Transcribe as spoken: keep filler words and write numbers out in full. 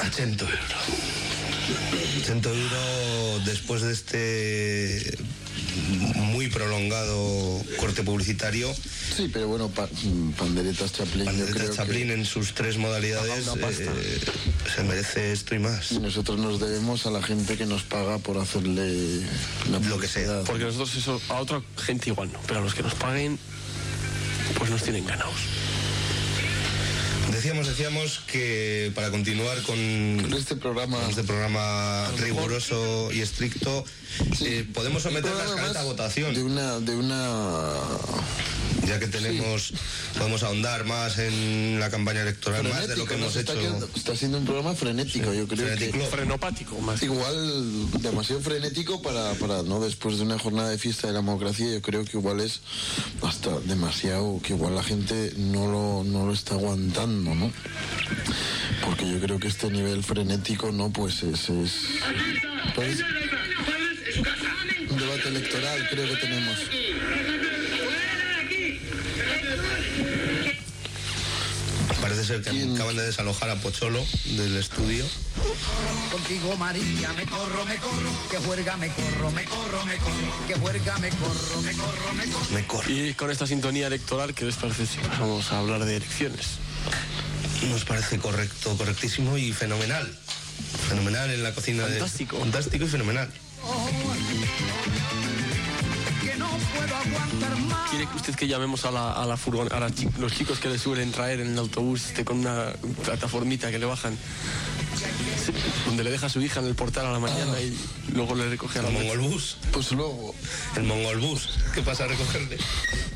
A cento euros. cento euros después de este muy prolongado corte publicitario. Sí, pero bueno, pa Panderetas Chaplin. Panderetas Chaplin que... en sus tres modalidades eh, se merece esto y más. Y nosotros nos debemos a la gente que nos paga por hacerle la lo que sea. Porque nosotros eso a otra gente igual no, pero a los que nos paguen pues nos tienen ganados. Decíamos, decíamos que para continuar con, con este programa, con este programa riguroso y estricto, sí, eh, podemos someter la escaleta a votación. De una, de una... Ya que tenemos, sí, podemos ahondar más en la campaña electoral, frenético, más de lo que hemos está hecho. Quedando, está siendo un programa frenético, sí, yo creo frenético. que... Frenopático, más. Igual demasiado frenético para, para, ¿no? Después de una jornada de fiesta de la democracia, yo creo que igual es hasta demasiado, que igual la gente no lo, no lo está aguantando, ¿no? Porque yo creo que este nivel frenético, ¿no? Pues es... es pues, un debate electoral creo que tenemos. Parece ser que ¿Quién? acaban de desalojar a Pocholo del estudio. Contigo, María, me corro, me corro, que juerga, me corro, me corro, me corro, que juerga, me corro, me corro, me corro. Me corro. Y con esta sintonía electoral, ¿qué les parece si pasamos a hablar de elecciones? Nos parece correcto, correctísimo y fenomenal. Fenomenal en la cocina. Fantástico. De... Fantástico y fenomenal. ¿Quiere usted que llamemos a la, a la furgon, a la chi los chicos que le suelen traer en el autobús este, con una plataformita que le bajan, donde le deja a su hija en el portal a la mañana ah. y luego le recoge a la ¿El mongolbús? Pues luego. ¿El mongolbús? ¿Qué pasa a recogerle?